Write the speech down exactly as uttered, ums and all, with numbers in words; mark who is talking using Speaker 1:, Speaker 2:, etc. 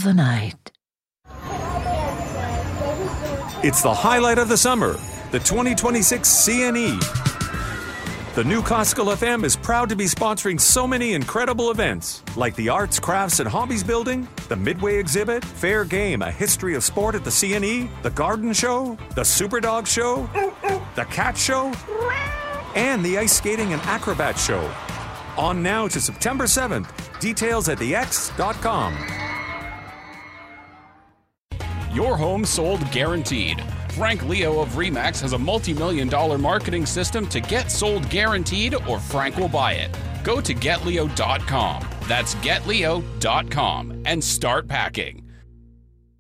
Speaker 1: the night.
Speaker 2: It's the highlight of the summer, the twenty twenty-six C N E. The new Costco F M is proud to be sponsoring so many incredible events, like the Arts, Crafts, and Hobbies Building, the Midway Exhibit, Fair Game, a history of sport at the C N E, the Garden Show, the Superdog Show, the Cat Show, and the Ice Skating and Acrobat Show. On now to September seventh. Details at the x dot com.
Speaker 3: Your home sold guaranteed. Frank Leo of RE/MAX has a multi-million dollar marketing system to get sold guaranteed, or Frank will buy it. Go to get leo dot com. That's get leo dot com and start packing.